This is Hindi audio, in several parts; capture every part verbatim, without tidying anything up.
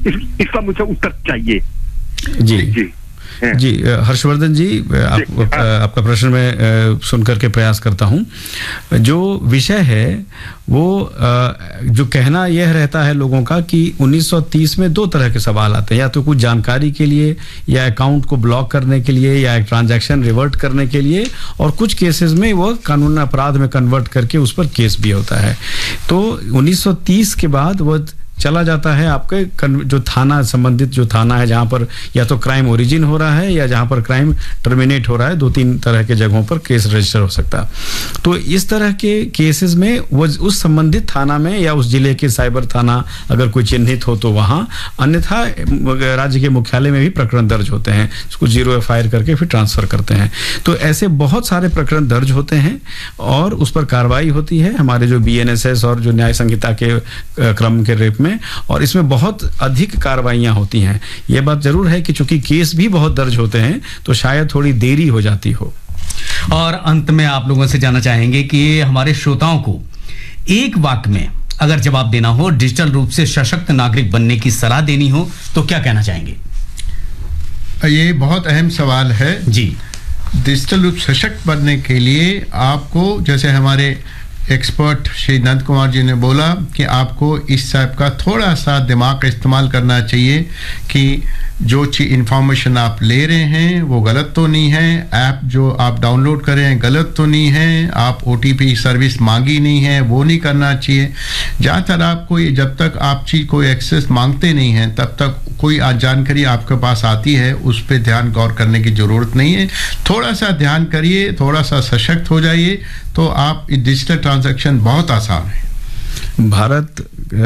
इस, इसका मुझे उत्तर चाहिए। जी जी जी हर्षवर्धन जी, आप, आपका प्रश्न मैं सुन करके प्रयास करता हूं। जो विषय है वो जो कहना यह रहता है लोगों का कि उन्नीस सौ तीस में दो तरह के सवाल आते हैं, या तो कुछ जानकारी के लिए, या अकाउंट को ब्लॉक करने के लिए, या एक ट्रांजैक्शन रिवर्ट करने के लिए, और कुछ केसेस में वो कानूनी अपराध में कन्वर्ट करके उस पर केस भी होता है। तो उन्नीस सौ तीस के बाद वो चला जाता है आपके जो थाना संबंधित जो थाना है जहां पर या तो क्राइम ओरिजिन हो रहा है या जहां पर क्राइम टर्मिनेट हो रहा है, दो तीन तरह के जगहों पर केस रजिस्टर हो सकता है। तो इस तरह के केसेस में वो उस संबंधित थाना में या उस जिले के साइबर थाना अगर कोई चिन्हित हो तो वहां, अन्यथा राज्य के मुख्यालय में भी प्रकरण दर्ज होते हैं, उसको जीरो एफ आई आर करके फिर ट्रांसफर करते हैं। तो ऐसे बहुत सारे प्रकरण दर्ज होते हैं और उस पर कार्रवाई होती है हमारे जो बी एन एस एस और जो न्याय संहिता के क्रम के रेप में, और इसमें बहुत अधिक कार्रवाइयां होती हैं। यह बात जरूर है कि चूंकि केस भी बहुत दर्ज होते हैं तो शायद थोड़ी देरी हो जाती हो। और अंत में आप लोगों से जानना चाहेंगे कि हमारे श्रोताओं को एक वाक्य में अगर जवाब देना हो, डिजिटल रूप से सशक्त नागरिक बनने की सलाह देनी हो, तो क्या कहना चाहेंगे? ये बहुत अहम सवाल है जी। डिजिटल रूप सशक्त बनने के लिए आपको, जैसे हमारे एक्सपर्ट श्री नंद कुमार जी ने बोला, कि आपको इस टाइप का थोड़ा सा दिमाग का इस्तेमाल करना चाहिए कि जो चीज इंफॉर्मेशन आप ले रहे हैं वो गलत तो नहीं है, ऐप जो आप डाउनलोड कर रहे हैं गलत तो नहीं है, आप ओ टी पी सर्विस मांगी नहीं है वो नहीं करना चाहिए। जहाँ तक आपको, जब तक आप चीज कोई एक्सेस मांगते नहीं हैं तब तक कोई जानकारी आपके पास आती है उस पर ध्यान गौर करने की जरूरत नहीं है। थोड़ा सा ध्यान करिए, थोड़ा सा सशक्त हो जाइए, तो आप डिजिटल ट्रांजैक्शन बहुत आसान है। भारत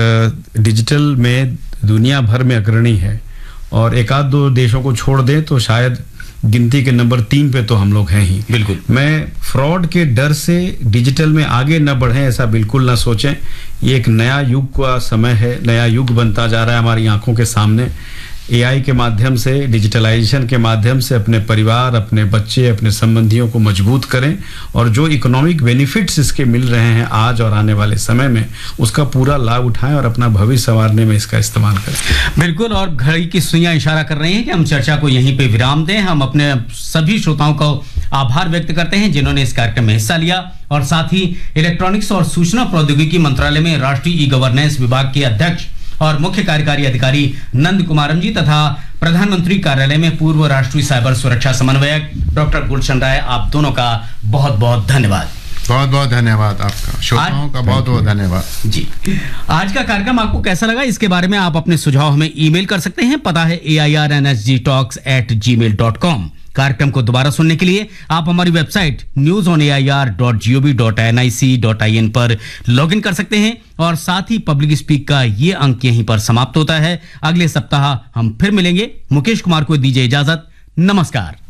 डिजिटल में दुनिया भर में अग्रणी है और एक आध दो देशों को छोड़ दें तो शायद गिनती के नंबर तीन पे तो हम लोग हैं ही। बिल्कुल। मैं फ्रॉड के डर से डिजिटल में आगे न बढ़ें ऐसा बिल्कुल ना सोचें। ये एक नया युग का समय है, नया युग बनता जा रहा है हमारी आंखों के सामने। ए आई के माध्यम से, डिजिटलाइजेशन के माध्यम से अपने परिवार, अपने बच्चे, अपने संबंधियों को मजबूत करें और जो इकोनॉमिक बेनिफिट्स इसके मिल रहे हैं आज और आने वाले समय में, उसका पूरा लाभ उठाएं और अपना भविष्य संवारने में इसका इस्तेमाल करें। बिल्कुल। और घड़ी की सुइयां इशारा कर रही हैं कि हम चर्चा को यहीं पे विराम दें। हम अपने सभी श्रोताओं का आभार व्यक्त करते हैं जिन्होंने इस कार्यक्रम में हिस्सा लिया, और साथ ही इलेक्ट्रॉनिक्स और सूचना प्रौद्योगिकी मंत्रालय में राष्ट्रीय ई गवर्नेंस विभाग के अध्यक्ष और मुख्य कार्यकारी अधिकारी नंद कुमारम जी तथा प्रधानमंत्री कार्यालय में पूर्व राष्ट्रीय साइबर सुरक्षा समन्वयक डॉक्टर गुलशन राय, आप दोनों का बहुत बहुत धन्यवाद। बहुत बहुत धन्यवाद आपका, श्रोताओं का बहुत बहुत धन्यवाद जी। आज का कार्यक्रम आपको कैसा लगा, इसके बारे में आप अपने सुझाव हमें ईमेल कर सकते हैं। पता है ए I R N S G talks eight ji mail dot com. कार्यक्रम को दोबारा सुनने के लिए आप हमारी website news on A I R dot G O V dot N I C dot I N पर लॉग इन कर सकते हैं। और साथ ही पब्लिक स्पीक का ये अंक यहीं पर समाप्त होता है। अगले सप्ताह हम फिर मिलेंगे। मुकेश कुमार को दीजिए इजाजत। नमस्कार।